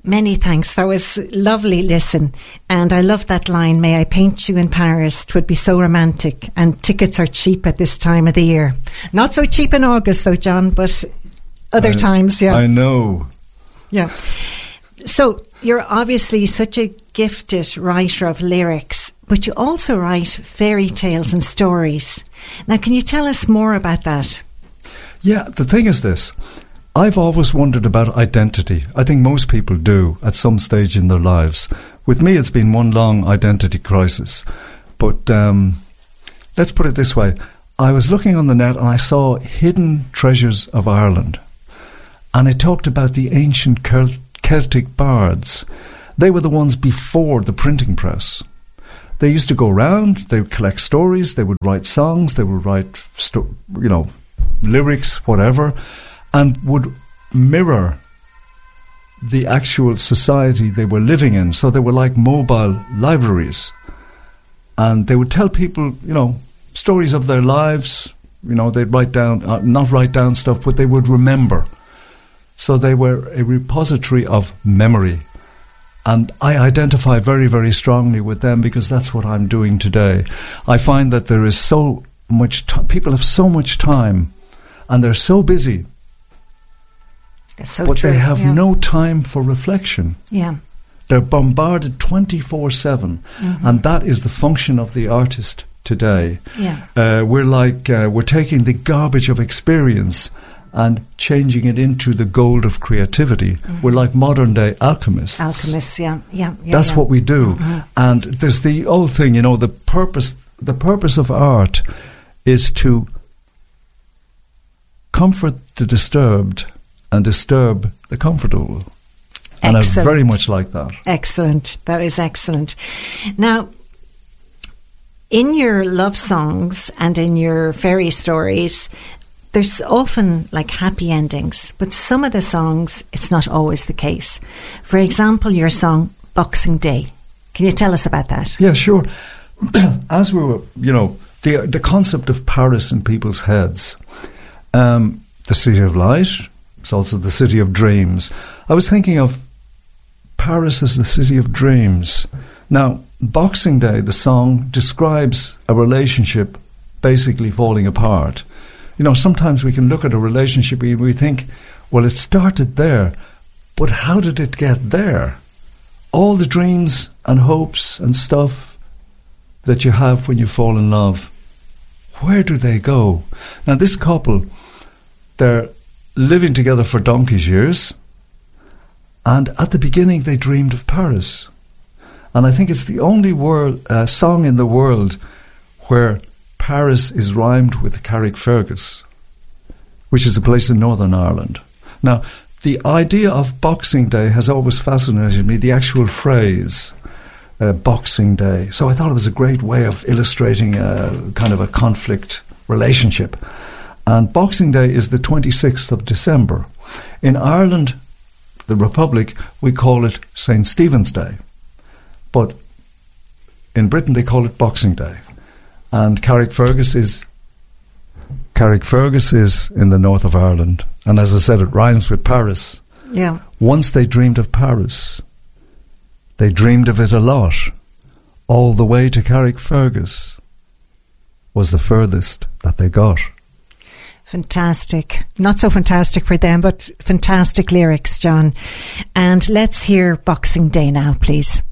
Many thanks. That was lovely listen. And I love that line, may I paint you in Paris, 'twould be so romantic, and tickets are cheap at this time of the year. Not so cheap in August though, John, but other times, yeah. I know. Yeah. So you're obviously such a gifted writer of lyrics, but you also write fairy tales and stories. Now, can you tell us more about that? Yeah, the thing is this. I've always wondered about identity. I think most people do at some stage in their lives. With me, it's been one long identity crisis. But let's put it this way. I was looking on the net and I saw Hidden Treasures of Ireland. And it talked about the ancient Celtic bards. They were the ones before the printing press. They used to go around, they would collect stories, they would write songs, they would write, lyrics, whatever, and would mirror the actual society they were living in. So they were like mobile libraries. And they would tell people, stories of their lives. They'd write down, not write down stuff, but they would remember. So they were a repository of memory. And I identify very, very strongly with them because that's what I'm doing today. I find that there is so much people have so much time and they're so busy. So but true, they have no time for reflection. Yeah. They're bombarded 24/7, and that is the function of the artist today. Yeah. We're taking the garbage of experience and changing it into the gold of creativity. We're like modern day alchemists. Alchemists, yeah. That's what we do. And there's the old thing, the purpose of art is to comfort the disturbed and disturb the comfortable. And Excellent. I very much like that. Excellent. That is excellent. Now, in your love songs and in your fairy stories, there's often like happy endings, but some of the songs, it's not always the case. For example, your song Boxing Day. Can you tell us about that? Yeah, sure. As we were, the concept of Paris in people's heads, the city of light, it's also the city of dreams. I was thinking of Paris as the city of dreams. Now, Boxing Day, the song, describes a relationship basically falling apart. Sometimes we can look at a relationship and we think, well, it started there, but how did it get there? All the dreams and hopes and stuff that you have when you fall in love, where do they go? Now, this couple, they're living together for donkey's years, and at the beginning they dreamed of Paris. And I think it's the only song in the world where Paris is rhymed with Carrickfergus, which is a place in Northern Ireland. Now, the idea of Boxing Day has always fascinated me, the actual phrase, Boxing Day. So I thought it was a great way of illustrating a kind of a conflict relationship. And Boxing Day is the 26th of December. In Ireland, the Republic, we call it St. Stephen's Day. But in Britain, they call it Boxing Day. And Carrickfergus is in the north of Ireland. And as I said, it rhymes with Paris. Yeah. Once they dreamed of Paris, they dreamed of it a lot. All the way to Carrickfergus was the furthest that they got. Fantastic. Not so fantastic for them, but fantastic lyrics, John. And let's hear Boxing Day now, please.